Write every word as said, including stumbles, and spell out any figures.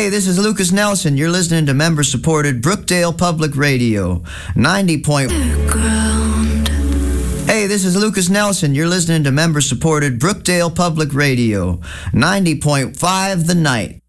Hey, this is Lucas Nelson. You're listening to member-supported Brookdale Public Radio, ninety point... Hey, this is Lucas Nelson. You're listening to member-supported Brookdale Public Radio, ninety point five The Night.